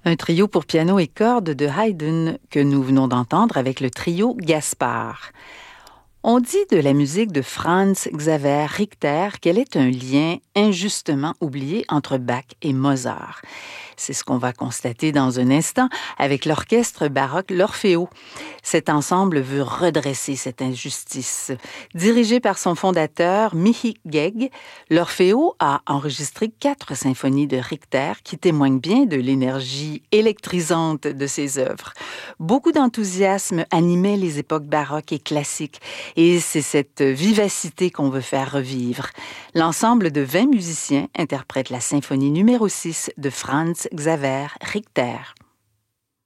Un trio pour piano et cordes de Haydn que nous venons d'entendre avec le trio Gaspard. On dit de la musique de Franz Xaver Richter qu'elle est un lien injustement oublié entre Bach et Mozart. C'est ce qu'on va constater dans un instant avec l'orchestre baroque L'Orfeo. Cet ensemble veut redresser cette injustice. Dirigé par son fondateur, Mihi Gegg, L'Orfeo a enregistré 4 symphonies de Richter qui témoignent bien de l'énergie électrisante de ses œuvres. Beaucoup d'enthousiasme animait les époques baroques et classiques, et c'est cette vivacité qu'on veut faire revivre. L'ensemble de 20 musiciens interprète la symphonie numéro 6 de Franz Xaver Richter.